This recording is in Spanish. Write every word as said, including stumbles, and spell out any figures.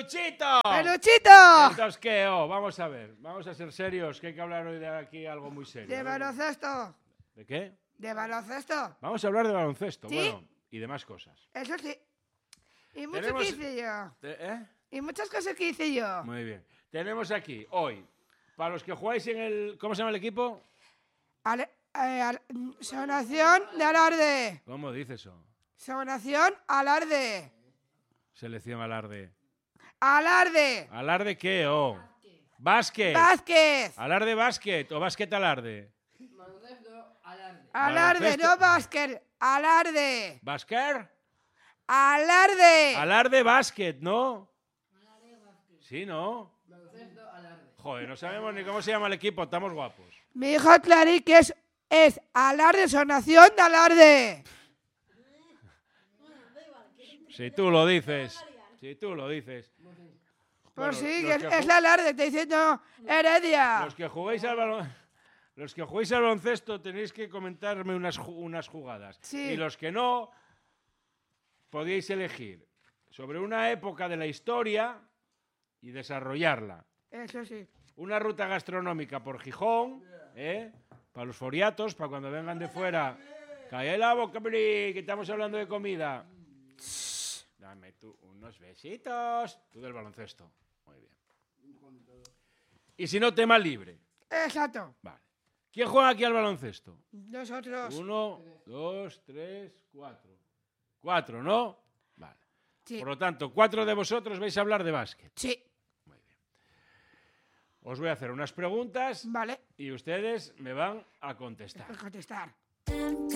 ¡Peluchito! ¡Peluchito! Entonces, ¿qué? Oh, vamos a ver. Vamos a ser serios, que hay que hablar hoy de aquí algo muy serio. De baloncesto. ¿De qué? De baloncesto. Vamos a hablar de baloncesto, ¿Sí? bueno, y de más cosas. Eso sí. Y mucho Tenemos- que hice yo. ¿Eh? Y muchas cosas que hice yo. Muy bien. Tenemos aquí, hoy, para los que jugáis en el... ¿Cómo se llama el equipo? Ale- eh, al- Sonación de alarde. ¿Cómo dice eso? Sonación alarde. Selección Alarde. Alarde. ¿Alarde qué? Oh. Básquet. Vázquez. ¿Alarde básquet o básquet alarde? Alarde, Baloncesto. no básquet. Alarde. ¿Básquet? Alarde. Alarde básquet, ¿no? Sí, ¿no? Joder, no sabemos ni cómo se llama el equipo, estamos guapos. Mi hijo Claric es, es alarde, sonación de alarde. Si tú lo dices, si tú lo dices. Pues Bueno, sí, los que que es, es ju- la alarde, te diciendo Heredia. Los que jugáis al balon... Los que jugáis al baloncesto tenéis que comentarme unas, ju- unas jugadas. Sí. Y los que no, podéis elegir sobre una época de la historia y desarrollarla. Eso sí. Una ruta gastronómica por Gijón, ¿eh? Para los foriatos, para cuando vengan de fuera. Cae la boca, Bri, que estamos hablando de comida. Dame tú unos besitos. Tú del baloncesto. Muy bien. Y si no, tema libre. Exacto. Vale. ¿Quién juega aquí al baloncesto? Nosotros. Uno, dos, tres, cuatro. Cuatro, ¿no? Vale. Sí. Por lo tanto, cuatro de vosotros vais a hablar de básquet. Sí. Muy bien. Os voy a hacer unas preguntas Vale. y ustedes me van a contestar. Por contestar.